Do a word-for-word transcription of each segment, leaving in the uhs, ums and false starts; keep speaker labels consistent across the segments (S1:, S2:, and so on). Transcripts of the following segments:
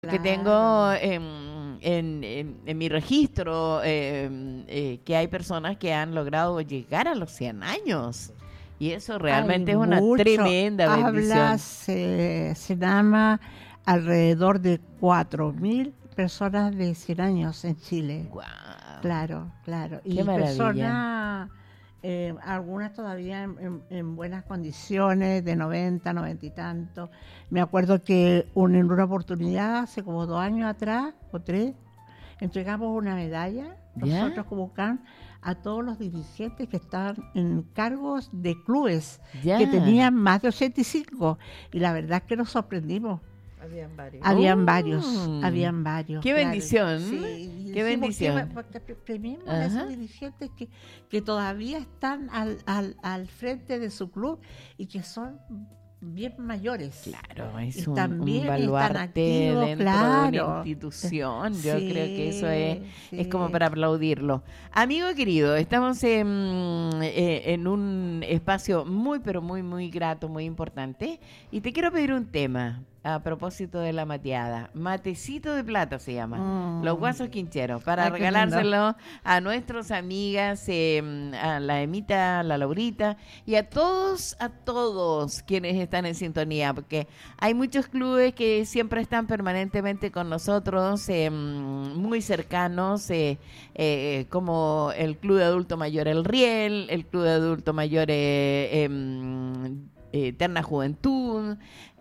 S1: que tengo en, en, en, en mi registro eh, eh, que hay personas que han logrado llegar a los cien años y eso realmente
S2: Hay
S1: es una
S2: mucho.
S1: tremenda bendición.
S2: Hablas, se, se llama alrededor de cuatro mil personas de cien años en Chile.
S1: Wow.
S2: Claro, claro.
S1: Qué
S2: Y
S1: maravilla.
S2: personas, eh, algunas todavía en, en, en buenas condiciones, de noventa, noventa y tanto. Me acuerdo que un, en una oportunidad, hace como dos años atrás, o tres, entregamos una medalla,
S1: ¿Ya?
S2: nosotros como C A N, a todos los dirigentes que estaban en cargos de clubes,
S1: ¿Ya?
S2: que tenían más de ochenta y cinco. Y la verdad es que nos sorprendimos.
S3: Habían varios.
S2: Habían
S1: Oh.
S2: varios, habían varios.
S1: Qué
S2: claro.
S1: bendición.
S2: Sí,
S1: Qué
S2: sí,
S1: bendición.
S2: Porque, porque premiemos a
S1: Ajá.
S2: esos dirigentes que, que todavía están al, al, al frente de su club y que son bien mayores.
S1: Claro, es
S2: Y
S1: un,
S2: también
S1: un baluarte
S2: están activos,
S1: dentro
S2: claro.
S1: de una institución. Yo
S2: Sí,
S1: creo que eso es,
S2: sí.
S1: es como para aplaudirlo. Amigo querido, estamos en, eh, en un espacio muy, pero muy, muy grato, muy importante. Y te quiero pedir un tema a propósito de la mateada. Matecito de plata se llama.
S2: Mm.
S1: Los Guasos Quincheros. Para
S2: Ay, qué
S1: regalárselo a nuestras amigas, eh, a la Emita, a la Laurita y a todos, a todos quienes están en sintonía, porque hay muchos clubes que siempre están permanentemente con nosotros, eh, muy cercanos, eh, eh, como el Club de Adulto Mayor El Riel, el Club de Adulto Mayor eh, eh, Eterna Juventud,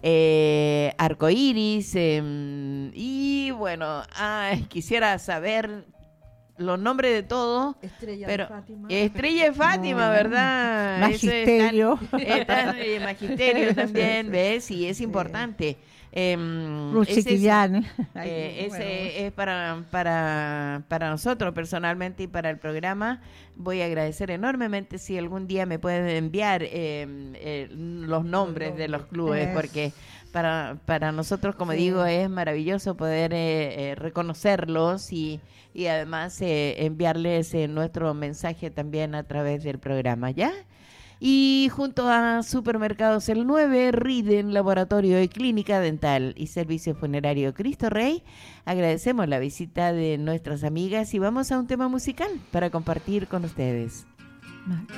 S1: eh, Arcoiris, eh, y bueno, ay, quisiera saber los nombres de todos,
S3: Estrella
S1: pero
S3: de Fátima.
S1: Estrella de Fátima,
S2: No.
S1: ¿verdad?
S2: Magisterio.
S1: Eso es tan- es tan, eh, magisterio también, ¿ves? Y es
S2: Sí.
S1: importante. Eh,
S2: Luz
S1: ese es-
S2: Chiquillán.
S1: eh, ese es para, para, para nosotros personalmente y para el programa. Voy a agradecer enormemente si algún día me pueden enviar eh, eh, los nombres de los clubes,
S2: Es-
S1: porque para, para nosotros, como
S2: Sí.
S1: digo, es maravilloso poder eh, eh, reconocerlos y, y además eh, enviarles eh, nuestro mensaje también a través del programa, ¿ya? Y junto a Supermercados El nueve, Riden, Laboratorio y Clínica Dental y Servicio Funerario Cristo Rey, agradecemos la visita de nuestras amigas y vamos a un tema musical para compartir con ustedes.